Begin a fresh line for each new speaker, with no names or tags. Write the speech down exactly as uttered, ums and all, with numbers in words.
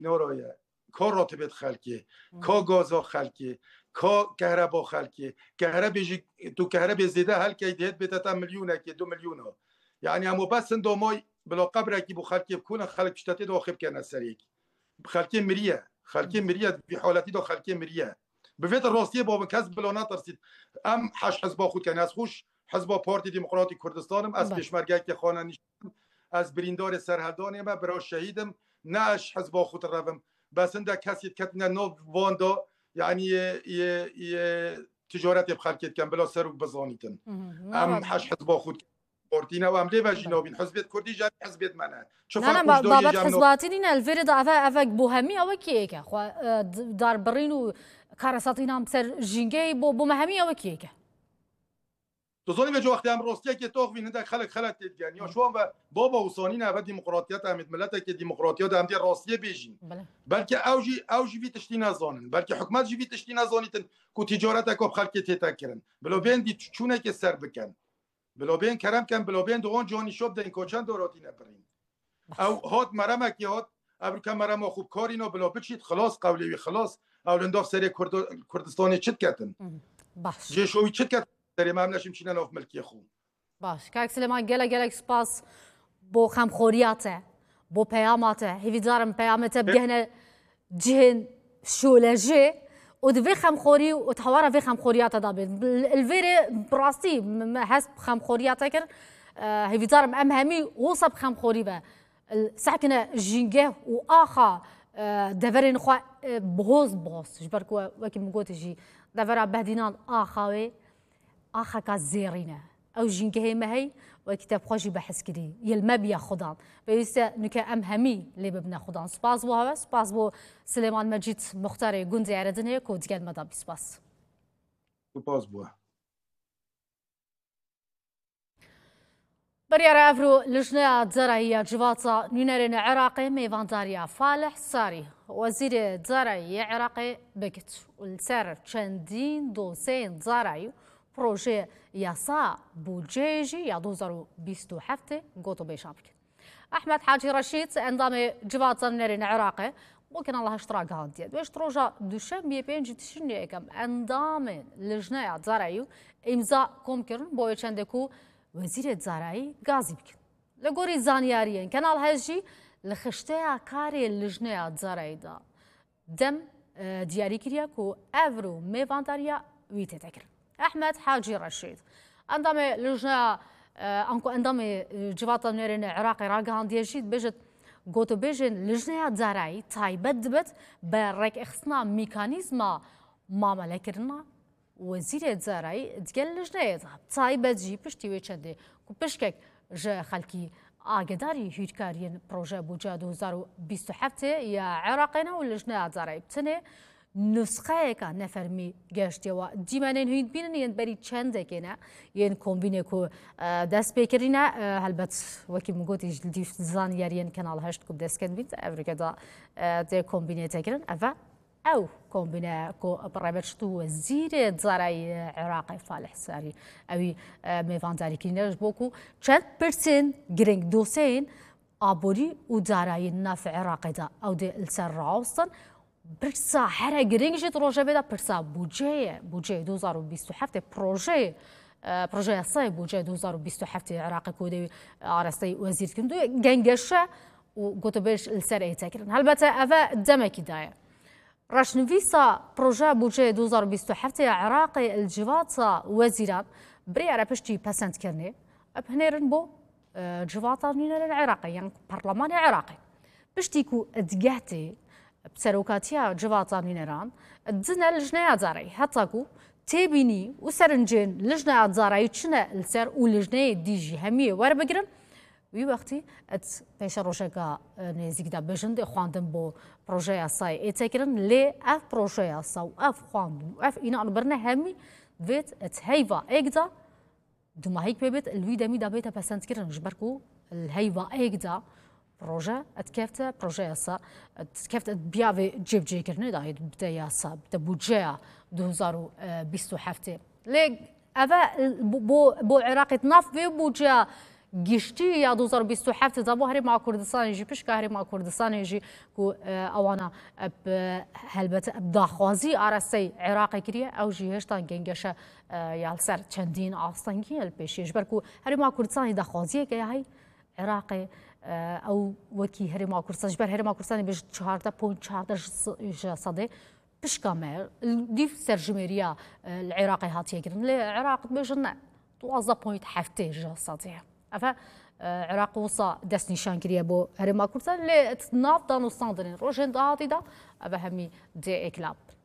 نورايا كا راتبت خلقي كا غازا خلقي كا كهرباء خلقي كهرباء جي تو كهرباء زياده هل كي دهت بتاتا مليون كي دو مليون يعني امو بس اندو ماي بلا قبره كي بو خلقي بكون خلق بشتاتي دو خيب كان سريك خلقي مريا خلقي مريا في حالتي دو خلقي مريا بفيت الروسيه بابن كسب بلا ناترسيد ام حش حزب خود كان از خوش حزب پارتی دموکراتی کردستانم از پیشمرگی که خانه نشم از بریندار سرحدانم برای شهیدم ناش حزب خود روم بس انده کسی کتنه نو واندا یعنی یه یه تجارت بخلکت کن بلا سر و بزانیتن ام حش حزب خود پارتینا و ام لیو جنابین حزبیت کردی جام حزبیت منه
شوف انا بابت حزباتين الفرد افا افا بوهمي او كيكه خو دار برينو كارساتينا بسر جينجي بو بوهمي او كيكه
تظني بجو وقت ام روسيا كي توخ وين هذا خلق خلق يعني شو شو بابا وصانينا ابد ديمقراطيات ام ملتك ديمقراطيات ام دي روسيا بيجين بلكي اوجي اوجي في تشتينا زانن بلكي حكومت جي في تشتينا زانيتن كو تجارتك وبخلق تتكرن بلو بين دي چونه كي سر بكن بلو بين كرم كان بلو بين دوغون جوني شوب دين كوچان دوراتي نبرين او هات مرمك هات ابر كم مرم خوب كارينو بلو بچيت خلاص قولي خلاص او لنداف سري كردستاني چت كتن
باش
جي شوي چت كتن داریم هم نشیم چینه ناف ملکی خو
باش کاک سلیمان گله گله سپاس بو خمخوریاته بو پیاماته هیویدارم پیامته بگهنه جهن شولجه ودفي خمخوري وتحوارها في خمخوريات دابين الفيري براستي حسب خمخوريات كر هيفيتارم امهمي وصب خمخوري با ساكنه جينجه واخا دفرين خو بهوز بوس جبركو وكي مقوت جي دفرا بهدينان اخاوي اخا كزيرينه او جينجه ما هي وكتاب خوشي بحس كدي يلما بيا خدان بيسا نكا امهمي اللي ببنا خدان سباس بو هوا سباس بو سليمان مجيد مختاري قندي عردنه كو ديال مدام سباس
سباس بو
بريارة افرو لجنة زراعية جواطة نينارين عراقي ميفانداريا فالح ساري وزير زراعية عراقي بكت والسر چندين دوسين زراعي بروژه یاسا بودجه یا دو هزار و بیست و هفت گوتو بيشابك احمد حاجي رشيد انضم جوات نرين عراقي ممكن الله اشتراك هادي باش تروجا دوشنبه بينج تشني كم انضم لجنه زراعي امضاء كومكرن بو چندكو وزير الزراعي غازي بك لغوري زانياريين كانال هاجي لخشتها كاري اللجنه زراعي دا دم دياري كرياكو افرو ميفانداريا ويتتكر احمد حاجي رشيد انضم لجنه انكو انضم جوات نيرين عراقي راقان ديجيت بجت قوتو بيجن لجنه زراعي تايبت دبت برك اخصنا ميكانيزما ما ملكرنا وزير الزراعي ديال لجنه تايبت جي بشتي ويتشدي كو بشكك جا خلكي اقداري هيدكاريين بروجي بوجا دو هزار و بیست و هفت يا عراقنا واللجنه الزراعي بتنه نسخه که نفرمی گشته و دیمانین هید بینن ین بری چنده کنه ین کومبینه کو دست بکرینه هلبت وکی مگوتی جلدی زان یارین کانال هشت کوب دست کن بید افریقا دا ده کومبینه تکرن اوا او کومبینه کو برابرشتو وزیر زراعی عراقی فالح ساری اوی میفانداری کینرش بوکو چند پرسن گرینگ دوسین آبوری و زراعی نفع عراقی دا او ده السر راوستن برسا حرا گرینگی تروجه بده برسا بودجه بودجه دو هزار و بیست و هفت پروژه پروژه صای بودجه دو هزار و بیست و هفت عراق کودی آرستی وزیر کندو گنگشه و گوتو بیش السر ایتکرن البته اوا دمکی دایر رشنویسا پروژه بودجه دو هزار و بیست و هفت عراق الجوات وزیران بری عربشتی پسند کرنه ابهنرن بو جوات نینر العراقی یعنی پارلمان عراقی بشتیکو ادگهتی بسروكاتيا جواتا نيران دزنا لجنة زارعي حتىكو تبيني وسرنجين لجنة زارعي تشنا السر ولجنة ديجي همية ورا بقرن وي وقتي ات بيشا روشكا نزيك دا بجند خواندن بو بروجيا ساي اتكرن لي اف بروجيا ساو اف خواندن اف اينا برنا همي فيت ات هيفا اكدا دوما هيك بيبت الوي دمي دا بيتا بسنت كرن جبركو الهيفا اكدا بروجه اتكفت بروجه يسا اتكفت بيافي جيب جيكرني دا بدا يسا بدا بودجه دو هزار و بیست و هفت لي افا بو بو عراقي تناف في بودجه گشتی یا دو هزار و بیست و هفت دابو هەرێما کوردستانێژی پشکە هەرێما کوردستانێژی و ئەوانە هەلبەت داخوازی ئاراستەی عێراقی کردە ئەوژی هێشتا گەنگەشە یالسەر چەندین ئاستەنگی هەل پێشێش بەرک و هەرێما کوردستانی داخوازیەکە هەی عێراقی ئەو وەکی هەرێما کوردستان بەر هەرێما کوردستانی بێژ چواردە پۆینت چواردە سەدەی پشکەمە دیف سەرژمێریە العێراقی هاتیەگرن لێ عێراق بێژن دوازدە پۆینت هەفتێ سەدەیە ئەفە عێراق وسا دەستنیشانکریە بۆ هەرێما کوردستان لێ ناو دانوستان دەنێن ڕۆژێن داهاتیدا ئەبە هەمی دێ ئێکلاب